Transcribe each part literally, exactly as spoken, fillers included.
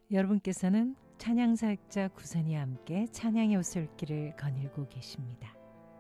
여러분께서는 찬양사역자 구선이와 함께 찬양의 오솔길을 거닐고 계십니다.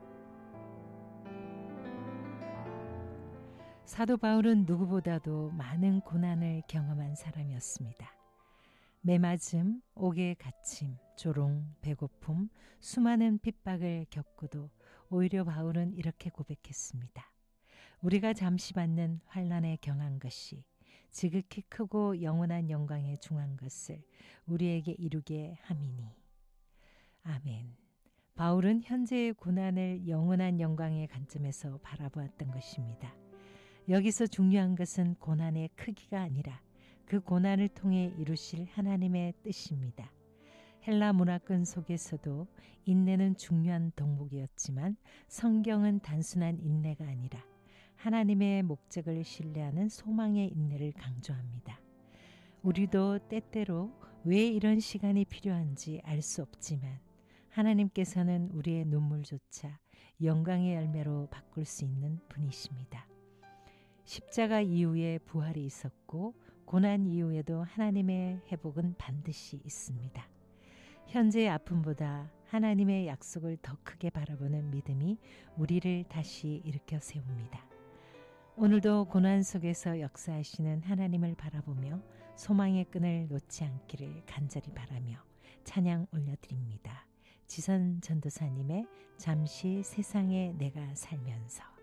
사도 바울은 누구보다도 많은 고난을 경험한 사람이었습니다. 매맞음, 옥에 갇힘, 조롱, 배고픔, 수많은 핍박을 겪고도 오히려 바울은 이렇게 고백했습니다. 우리가 잠시 받는 환난에 경한 것이 지극히 크고 영원한 영광에 중한 것을 우리에게 이루게 함이니. 아멘. 바울은 현재의 고난을 영원한 영광의 관점에서 바라보았던 것입니다. 여기서 중요한 것은 고난의 크기가 아니라 그 고난을 통해 이루실 하나님의 뜻입니다. 헬라 문화권 속에서도 인내는 중요한 덕목이었지만 성경은 단순한 인내가 아니라 하나님의 목적을 신뢰하는 소망의 인내를 강조합니다. 우리도 때때로 왜 이런 시간이 필요한지 알 수 없지만 하나님께서는 우리의 눈물조차 영광의 열매로 바꿀 수 있는 분이십니다. 십자가 이후에 부활이 있었고 고난 이후에도 하나님의 회복은 반드시 있습니다. 현재의 아픔보다 하나님의 약속을 더 크게 바라보는 믿음이 우리를 다시 일으켜 세웁니다. 오늘도 고난 속에서 역사하시는 하나님을 바라보며 소망의 끈을 놓지 않기를 간절히 바라며 찬양 올려드립니다. 지선 전도사님의 잠시 세상에 내가 살면서.